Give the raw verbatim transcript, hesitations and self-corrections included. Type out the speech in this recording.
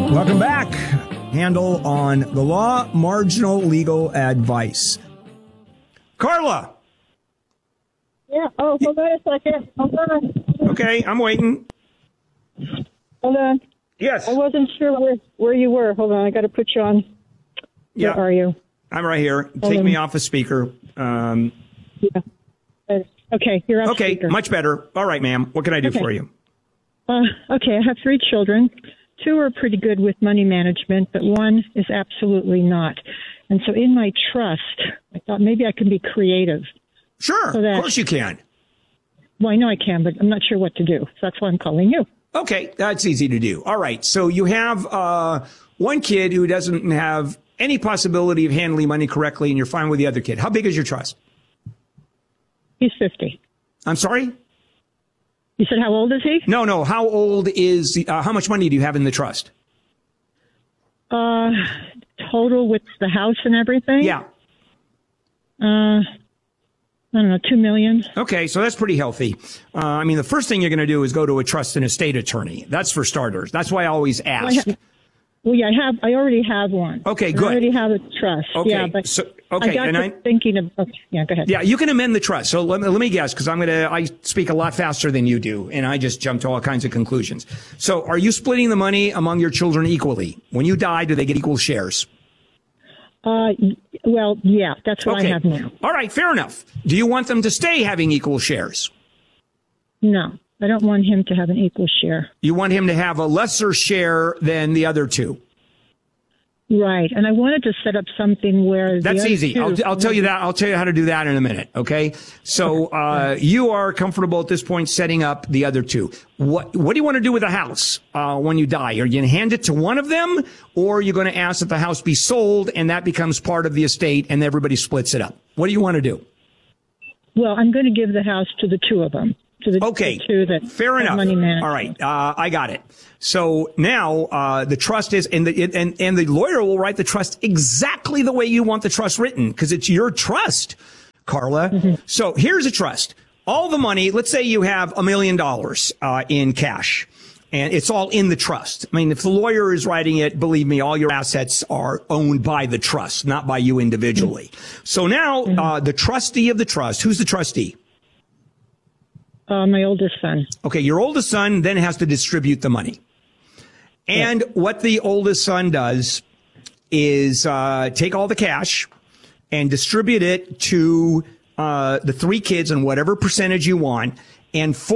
Welcome back. Handle on the law, marginal legal advice. Carla. Yeah. Oh, hold on a second. Hold on. Okay, I'm waiting. Hold on. Yes. I wasn't sure where, where you were. Hold on. I got to put you on. Yeah. Where are you? I'm right here. Hold Take on. me off a speaker. Um, Yeah. Uh, Okay. You're on okay, speaker. much better. All right, ma'am. What can I do Okay. for you? Uh, okay. I have three children. Two are pretty good with money management, but one is absolutely not. And so in my trust, I thought maybe I can be creative. Sure. So that- Of course you can. Well, I know I can, but I'm not sure what to do. So that's why I'm calling you. Okay, that's easy to do. All right, so you have uh, one kid who doesn't have any possibility of handling money correctly, and you're fine with the other kid. How big is your trust? He's fifty. I'm sorry? You said how old is he? No, no. How old is, the, uh, how much money do you have in the trust? Uh, total with the house and everything? Yeah. Uh, I don't know, two million. Okay, so that's pretty healthy. Uh, I mean, the first thing you're going to do is go to a trust and estate attorney. That's for starters. That's why I always Well, I ask. ha- well, yeah, I have. I already have one. Okay, I good. already have a trust. Okay, Yeah, but so- okay, I got and to I- thinking of. Okay, yeah, go ahead. Yeah, you can amend the trust. So let me, let me guess, because I'm going to, I speak a lot faster than you do, and I just jump to all kinds of conclusions. So are you splitting the money among your children equally? When you die, do they get equal shares? Uh, y- well, yeah, that's what Okay. I have now. All right, fair enough. Do you want them to stay having equal shares? No, I don't want him to have an equal share. You want him to have a lesser share than the other two? Right, and I wanted to set up something where the That's other easy. two- I'll, I'll tell you that. I'll tell you how to do that in a minute. Okay. So, uh, you are comfortable at this point setting up the other two. What, what do you want to do with the house, uh, when you die? Are you going to hand it to one of them, or are you going to ask that the house be sold and that becomes part of the estate and everybody splits it up? What do you want to do? Well, I'm going to give the house to the two of them. To the, Okay. the two that Fair have enough. money management. All right. Uh, I got it. So now, uh, the trust is, and the, and, and the lawyer will write the trust exactly the way you want the trust written, because it's your trust, Carla. Mm-hmm. So here's a trust. All the money, let's say you have a million dollars, uh, in cash, and it's all in the trust. I mean, if the lawyer is writing it, believe me, all your assets are owned by the trust, not by you individually. Mm-hmm. So now, uh, the trustee of the trust, who's the trustee? Uh, my oldest son. Okay, your oldest son then has to distribute the money. And what the oldest son does is uh, take all the cash and distribute it to uh, the three kids in whatever percentage you want. And